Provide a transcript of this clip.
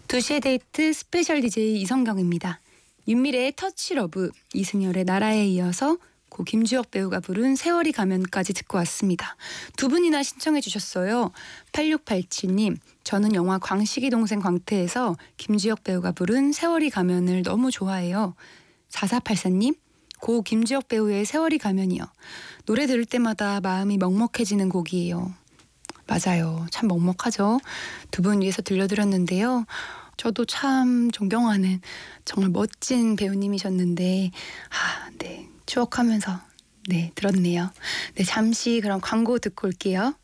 2시의 데이트 스페셜 DJ 이성경입니다. 윤미래의 터치러브, 이승열의 나라에 이어서 고 김주혁 배우가 부른 세월이 가면까지 듣고 왔습니다. 두 분이나 신청해 주셨어요. 8687님, 저는 영화 광식이 동생 광태에서 김주혁 배우가 부른 세월이 가면을 너무 좋아해요. 4484님, 고 김주혁 배우의 세월이 가면이요. 노래 들을 때마다 마음이 먹먹해지는 곡이에요. 맞아요. 참 먹먹하죠. 두 분 위해서 들려드렸는데요. 저도 참 존경하는 정말 멋진 배우님이셨는데 네, 추억하면서 들었네요. 네, 잠시 그럼 광고 듣고 올게요.